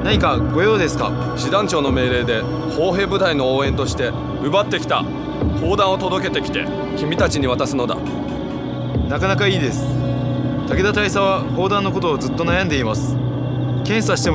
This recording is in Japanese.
何かご用ですか？ 師団長の命令で砲兵部隊の応援として奪ってきた砲弾を届けてきて君たちに渡すのだ。 なかなかいいです。武田大佐は砲弾のことをずっと悩んでいます。検査しても